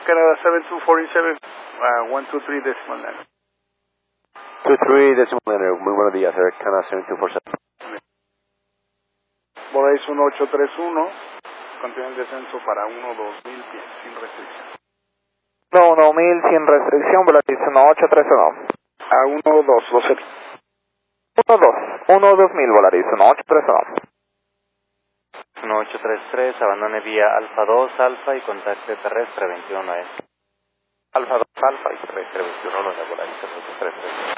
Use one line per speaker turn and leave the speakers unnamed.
Canada 7247, 123 decimal line.
23 decimal line, muy buenos días, Air Canada 7247.
Voladís 1831, continúa el descenso para 12000 pies, sin restricción.
No, 1000 sin restricción, Voladís 1831.
A 1220.
2000, Voladís 1831.
1833, abandone vía Alfa 2, Alfa y contacte terrestre 21 es.
Alfa 2, Alfa y
terrestre 21, no, Voladís 1833.